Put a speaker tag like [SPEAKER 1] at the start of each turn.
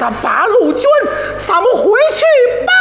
[SPEAKER 1] 八路军，咱们回去吧。